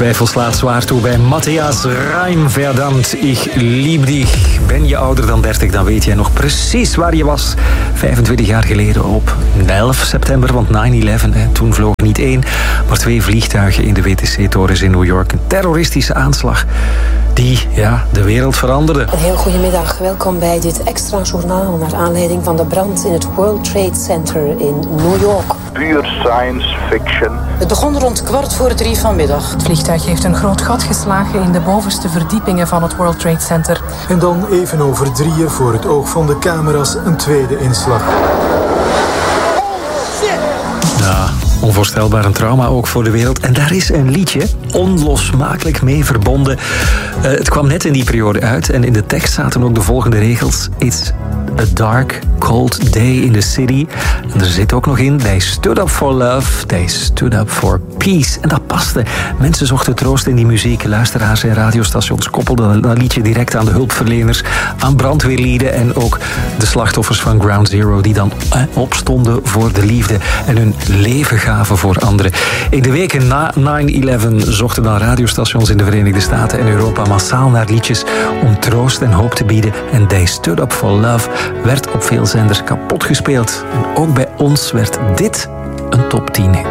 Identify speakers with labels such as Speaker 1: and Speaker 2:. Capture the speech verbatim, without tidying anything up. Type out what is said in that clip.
Speaker 1: Twijfel slaat zwaar toe bij Matthias Reim. Verdammt, ich lieb dich. Ben je ouder dan dertig, dan weet jij nog precies waar je was. vijfentwintig jaar geleden op elf september, want negen elf. Toen vloog niet één, maar twee vliegtuigen in de W T C-torens in New York. Een terroristische aanslag die ja, de wereld veranderde.
Speaker 2: Een heel goedemiddag. Welkom bij dit extra journaal naar aanleiding van de brand in het World Trade Center in New York.
Speaker 3: Puur science fiction.
Speaker 2: Het begon rond kwart voor drie vanmiddag.
Speaker 4: Het vliegtuig heeft een groot gat geslagen in de bovenste verdiepingen van het World Trade Center.
Speaker 5: En dan even over drieën voor het oog van de camera's een tweede inslag.
Speaker 1: Ja, onvoorstelbaar een trauma ook voor de wereld. En daar is een liedje onlosmakelijk mee verbonden. Uh, het kwam net in die periode uit en in de tekst zaten ook de volgende regels. It's a dark, cold day in the city. En er zit ook nog in, they stood up for love, they stood up for peace. En dat paste. Mensen zochten troost in die muziek. Luisteraars en radiostations koppelden dat liedje direct aan de hulpverleners, aan brandweerlieden en ook de slachtoffers van Ground Zero die dan eh, opstonden voor de liefde en hun leven gaven voor anderen. In de weken na negen elf zochten dan radiostations in de Verenigde Staten en Europa massaal naar liedjes om troost en hoop te bieden. En They Stood Up For Love werd op veel zenders kapot gespeeld. En ook bij ons werd dit een top tien hit.